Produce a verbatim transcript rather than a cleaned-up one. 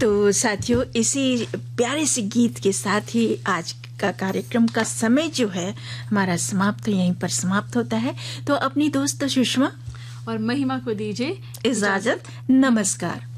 तो साथियों, इसी प्यारे से गीत के साथ ही आज का कार्यक्रम का समय जो है हमारा समाप्त यहीं पर समाप्त होता है। तो अपनी दोस्त सुषमा और महिमा को दीजिए इजाजत। नमस्कार।